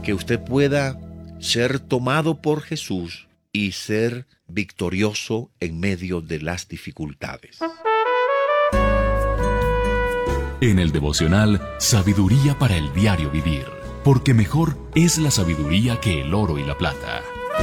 que usted pueda ser tomado por Jesús y ser victorioso en medio de las dificultades. En el devocional Sabiduría para el diario vivir, porque mejor es la sabiduría que el oro y la plata.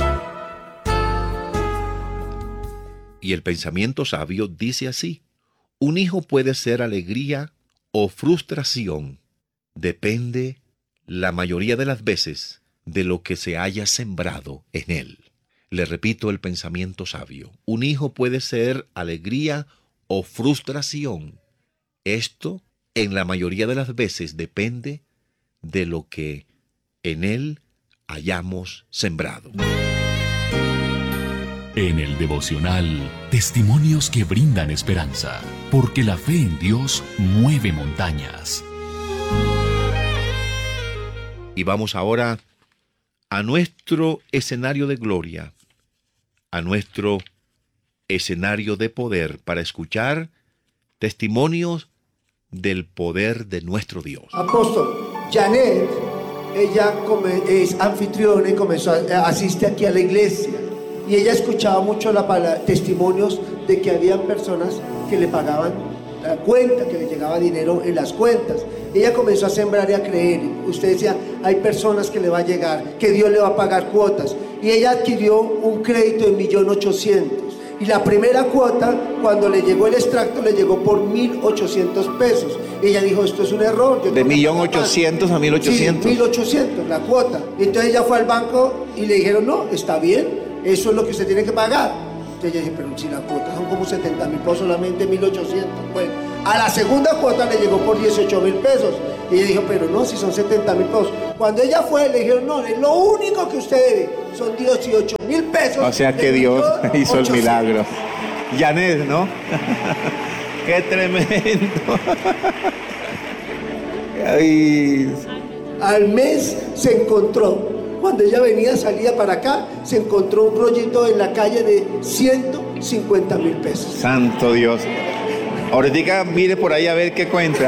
Y el pensamiento sabio dice así: un hijo puede ser alegría o frustración. Depende, la mayoría de las veces, de lo que se haya sembrado en él. Le repito el pensamiento sabio: un hijo puede ser alegría o frustración. Esto, en la mayoría de las veces, depende de lo que en él hayamos sembrado. En el devocional, testimonios que brindan esperanza, porque la fe en Dios mueve montañas. Y vamos ahora a nuestro escenario de gloria, a nuestro escenario de poder, para escuchar testimonios del poder de nuestro Dios. Apóstol, Janet, ella es anfitriona y asiste aquí a la iglesia. Y ella escuchaba mucho testimonios de que había personas que le pagaban la cuenta, que le llegaba dinero en las cuentas. Ella comenzó a sembrar y a creer. Usted decía, hay personas que le va a llegar, que Dios le va a pagar cuotas. Y ella adquirió un crédito de 1.800.000. Y la primera cuota, cuando le llegó el extracto, le llegó por 1.800 pesos. Ella dijo, esto es un error. De 1.800.000 a 1.800. Sí, 1.800 la cuota. Y entonces ella fue al banco y le dijeron, no, está bien, eso es lo que usted tiene que pagar. Entonces ella dice, pero si la cuota son como 70.000 pesos, solamente 1.800. Bueno, a la segunda cuota le llegó por 18.000 pesos. Y ella dijo, pero no, si son 70.000 pesos. Cuando ella fue, le dijeron, no, es lo único que usted debe, son 18.000 pesos. O sea que Dios hizo el milagro. Janet, ¿no? ¡Qué tremendo! Ay. Al mes se encontró, cuando ella salía para acá, se encontró un rollito en la calle de 150.000 pesos. Santo Dios. Ahorita mire por ahí a ver qué cuenta.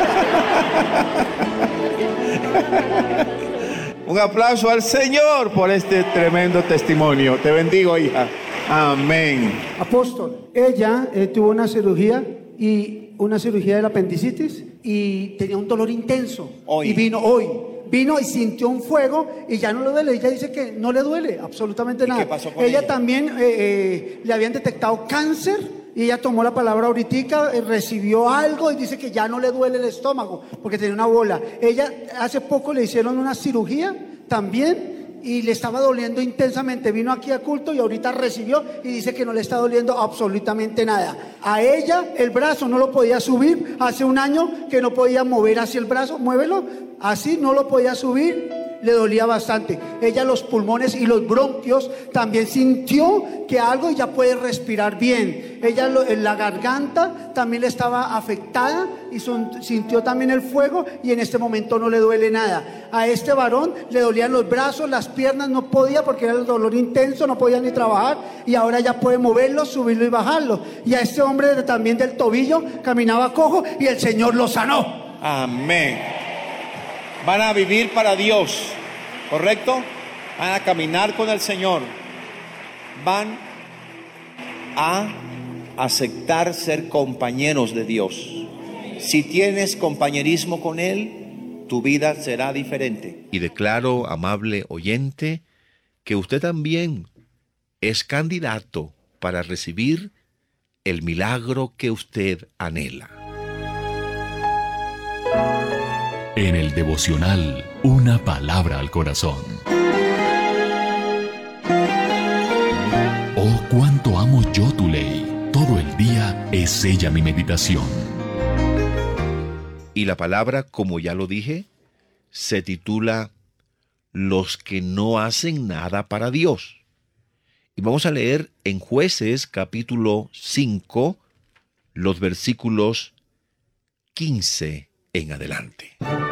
Un aplauso al Señor por este tremendo testimonio. Te bendigo, hija. Amén. Apóstol, ella tuvo una cirugía de la apendicitis y tenía un dolor intenso. Hoy. Y vino y sintió un fuego y ya no le duele. Ella dice que no le duele absolutamente nada. ¿Qué pasó con ella? ella? También le habían detectado cáncer. Y ella tomó la palabra ahorita, recibió algo y dice que ya no le duele el estómago porque tenía una bola. Ella hace poco le hicieron una cirugía también y le estaba doliendo intensamente. Vino aquí a culto y ahorita recibió y dice que no le está doliendo absolutamente nada. A ella el brazo no lo podía subir. Hace un año que no podía mover así el brazo. Muévelo. Así no lo podía subir. Le dolía bastante. Ella los pulmones y los bronquios también sintió que algo y ya puede respirar bien. Ella en la garganta también le estaba afectada y sintió también el fuego y en este momento no le duele nada. A este varón le dolían los brazos, las piernas, no podía porque era el dolor intenso, no podía ni trabajar y ahora ya puede moverlo, subirlo y bajarlo. Y a este hombre también del tobillo caminaba cojo y el Señor lo sanó. Amén. Van a vivir para Dios, ¿correcto? Van a caminar con el Señor. Van a aceptar ser compañeros de Dios. Si tienes compañerismo con Él, tu vida será diferente. Y declaro, amable oyente, que usted también es candidato para recibir el milagro que usted anhela. En el devocional, una palabra al corazón. Oh, cuánto amo yo tu ley. Todo el día es ella mi meditación. Y la palabra, como ya lo dije, se titula Los que no hacen nada para Dios. Y vamos a leer en Jueces capítulo 5, los versículos 15 en adelante.